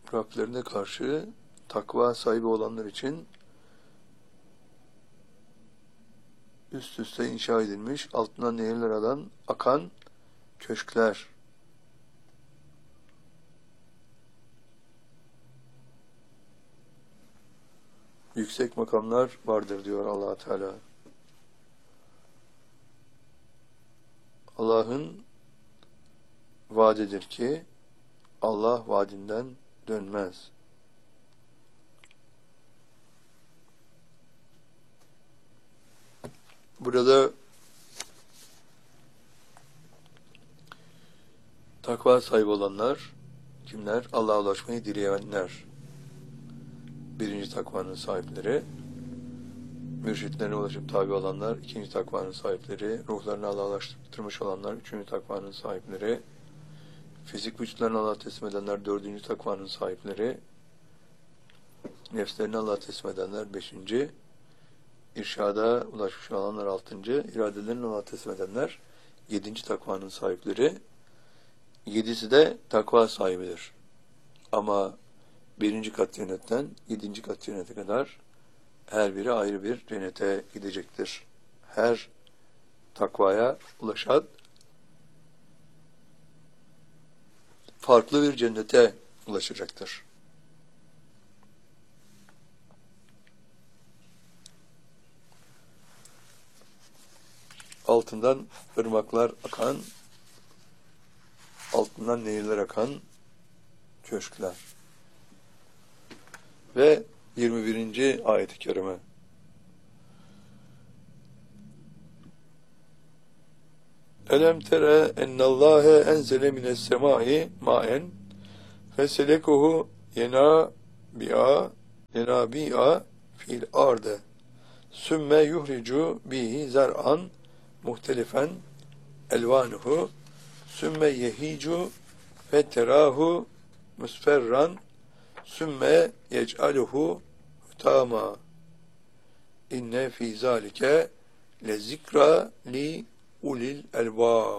Rablerine karşı takva sahibi olanlar için üst üste inşa edilmiş, altından nehirler akan köşkler. Yüksek makamlar vardır diyor Allah Teala. Allah'ın vaadidir ki Allah vaadinden dönmez. Burada takva sahibi olanlar kimler? Allah'a ulaşmayı dileyenler. Birinci takvanın sahipleri. Mürşitlerine ulaşıp tabi olanlar, ikinci takvanın sahipleri. Ruhlarını Allah'a ulaştırmış olanlar, üçüncü takvanın sahipleri. Fizik vücutlarını Allah'a teslim edenler, dördüncü takvanın sahipleri. Nefslerini Allah'a teslim edenler, beşinci. İrşada ulaşmış olanlar, altıncı. İradelerini Allah'a teslim edenler, yedinci takvanın sahipleri. Yedisi de takva sahibidir. Ama birinci kat cennetten yedinci kat cennete kadar her biri ayrı bir cennete gidecektir. Her takvaya ulaşan farklı bir cennete ulaşacaktır. Altından ırmaklar akan, altından nehirler akan köşkler. Ve 21. ayet-i kerime. Elem tere ennallâhe enzele mine's-semâi mâen feselekuhu yenabi'a fil arde sümme yuhricu bihi zer'an muhtelifen elvanuhu sümme yehicu feterahu musferran sümme yec'aluhu hutama inne fî zâlike le zikra li ulil elbâb.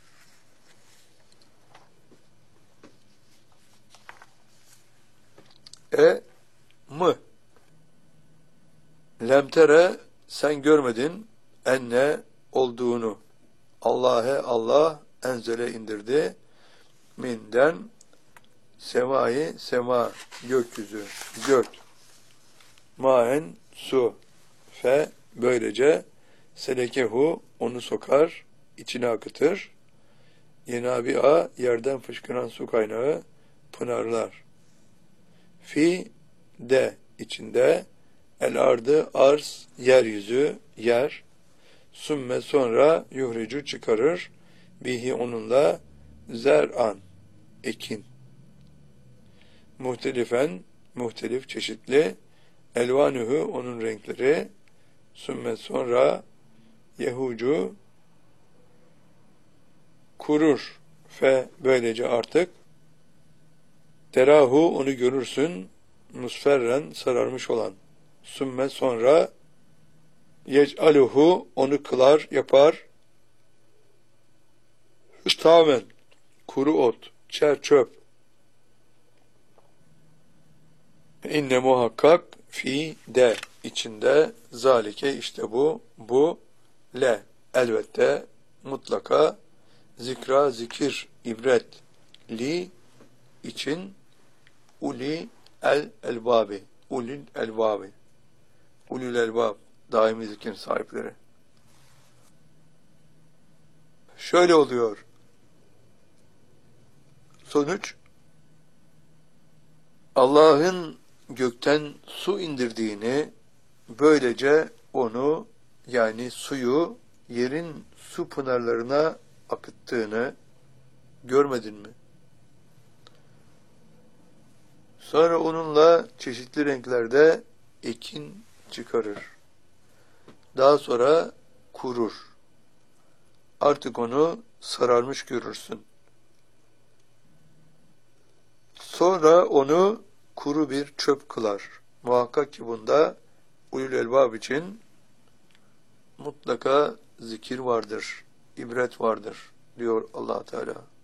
Lemtere sen görmedin enne olduğunu Allah enzele indirdi minden semai sema gökyüzü gök maen su fe böylece selekehu onu sokar içine akıtır yenabi'a yerden fışkıran su kaynağı pınarlar fi de içinde el ardı arz yeryüzü yer sümme sonra yuhricu çıkarır bihi onunla zer'an ekin muhtelifen muhtelif çeşitli elvanuhu onun renkleri sümme sonra yehucu kurur fe böylece artık terahu onu görürsün musferren sararmış olan sümme sonra yec'aluhu onu kılar yapar hüstamen kuru ot çer çöp inne muhakkak fi de içinde zalike işte bu le elbette mutlaka zikra zikir ibret li için uli elbabi ulil elbabi ulul elbab daimi zikir sahipleri. Şöyle oluyor. Sonuç Allah'ın gökten su indirdiğini böylece onu yani suyu yerin su pınarlarına akıttığını görmedin mi? Sonra onunla çeşitli renklerde ekin çıkarır. Daha sonra kurur. Artık onu sararmış görürsün. Sonra onu kuru bir çöp kılar. Muhakkak ki bunda ulul elbab için mutlaka zikir vardır, ibret vardır diyor Allah Teala.